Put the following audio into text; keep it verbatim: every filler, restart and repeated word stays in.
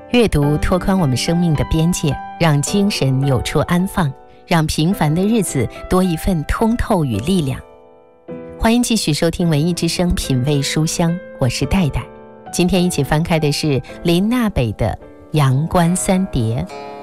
阅读拓宽我们生命的边界，让精神有处安放，让平凡的日子多一份通透与力量。欢迎继续收听文艺之声品味书香，我是戴戴。今天一起翻开的是林娜北的《阳关三叠》。